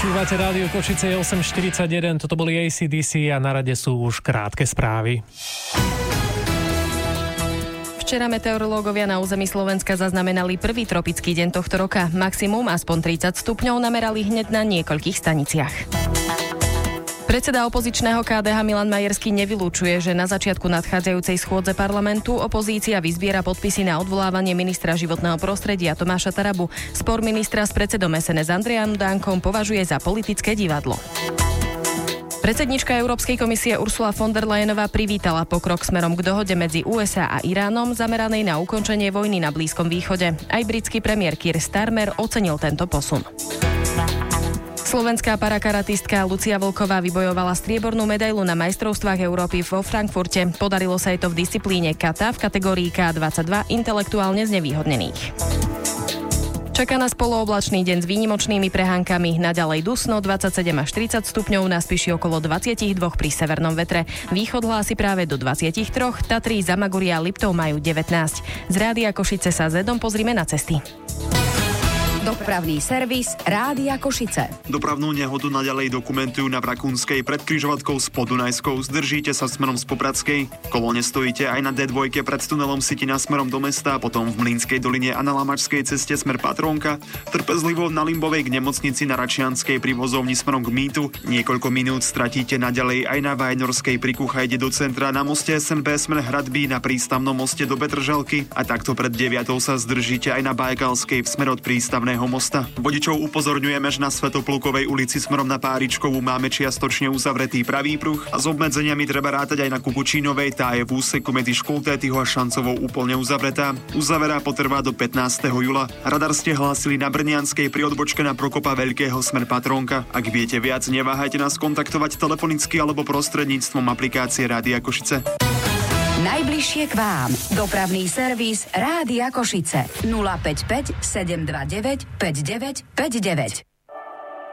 Počúvate Rádio Košice 8:41, toto boli AC/DC a na rade sú už krátke správy. Včera meteorológovia na území Slovenska zaznamenali prvý tropický deň tohto roka. Maximum aspoň 30 stupňov namerali hneď na niekoľkých staniciach. Predseda opozičného KDH Milan Majerský nevylučuje, že na začiatku nadchádzajúcej schôdze parlamentu opozícia vyzbiera podpisy na odvolávanie ministra životného prostredia Tomáša Tarabu. Spor ministra s predsedom SNS Andrejanom Dankom považuje za politické divadlo. Predsednička Európskej komisie Ursula von der Leyenová privítala pokrok smerom k dohode medzi USA a Iránom zameranej na ukončenie vojny na Blízkom východe. Aj britský premiér Keir Starmer ocenil tento posun. Slovenská parakaratistka Lucia Vlková vybojovala striebornú medailu na majstrovstvách Európy vo Frankfurte. Podarilo sa jej to v disciplíne kata v kategórii K22 intelektuálne znevýhodnených. Čaká nás polooblačný deň s výnimočnými prehánkami. Naďalej dusno 27 až 30 stupňov, na Spiši okolo 22 pri severnom vetre. Východ hlási práve do 23, Tatry, Zamagoria a Liptov majú 19. Z Rádia Košice sa Zedom pozrime na cesty. Dopravný servis Rádia Košice. Dopravnú nehodu naďalej dokumentujú na Vrakúnskej pred križovatkou s Podunajskou. Zdržíte sa smerom z Popradskej. Kolóne stojíte aj na D2 pred tunelom Sitina smerom do mesta, potom v Mlynskej doline a na Lamačskej ceste smer Patrónka. Trpezlivo na Limbovej k nemocnici na Račianskej pri vozovni smerom k Mýtu. Niekoľko minút stratíte naďalej aj na Vajnorskej pri Kuchajde do centra, na moste SNP smer Hradby, na prístavnom moste do Petržalky a takto pred 9 sa zdržíte aj na Bajkalskej smer od prístavnej mosta. Vodičov upozorňujeme, že na Svätoplukovej ulici smerom na Páričkovú máme čiastočne uzavretý pravý pruh a s obmedzeniami treba rátať aj na Kukučínovej, tá je v úseku medzi Škultétyho a Šancovou úplne uzavretá. Uzavera potrvá do 15. júla. Radar ste hlásili na Brnianskej pri odbočke na Prokopa Veľkého smer Patrónka. Ak viete viac, neváhajte nás kontaktovať telefonicky alebo prostredníctvom aplikácie Rádia Košice. Najbližšie k vám. Dopravný servis Rádia Košice. 055 729 5959.